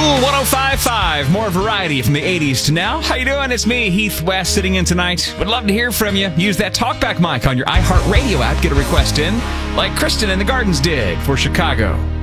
Cool 105.5. More variety from the 80s to now. How you doing? It's me, Heath West, sitting in tonight. Would love to hear from you. Use that talkback mic on your iHeartRadio app. Get a request in, like Kristen in the Gardens did for Chicago.